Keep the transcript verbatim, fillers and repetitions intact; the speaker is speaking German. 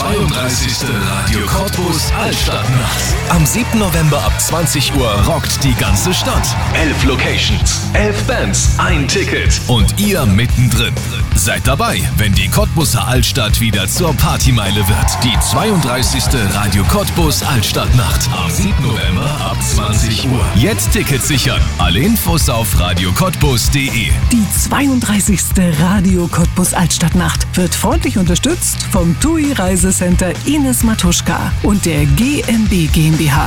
zweiunddreißigste Radio Cottbus Altstadtnacht. Am siebten November ab zwanzig Uhr rockt die ganze Stadt. Elf Locations, elf Bands, ein Ticket und ihr mittendrin. Seid dabei, wenn die Cottbuser Altstadt wieder zur Partymeile wird. Die zweiunddreißigste Radio Cottbus Altstadtnacht am siebten November ab zwanzig Uhr. Jetzt Tickets sichern. Alle Infos auf radio cottbus punkt de. Die zweiunddreißigste Radio Cottbus Altstadtnacht wird freundlich unterstützt vom T U I Reisecenter Ines Matuschka und der G M B GmbH.